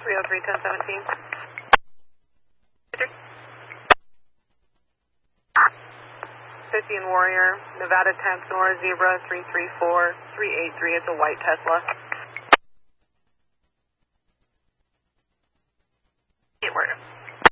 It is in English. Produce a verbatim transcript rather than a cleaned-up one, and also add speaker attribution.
Speaker 1: three oh three, ten seventeen. fifty in Warrior, Nevada ten, Sonora Zebra three three four, three eight three. It's a white Tesla. Eight Warrior.